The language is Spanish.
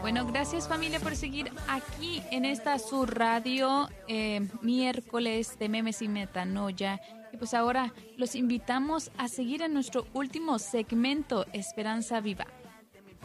Bueno, gracias familia por seguir aquí en esta su radio miércoles de Memes y Metanoia. Y pues ahora los invitamos a seguir en nuestro último segmento, Esperanza Viva.